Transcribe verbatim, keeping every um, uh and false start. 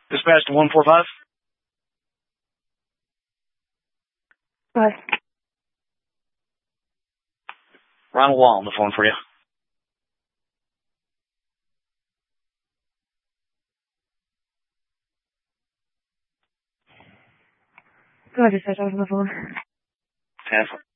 Dispatch to one four five. Hi. Ronald Wall on the phone for you. Go ahead, dispatch. I was on the phone. Ten.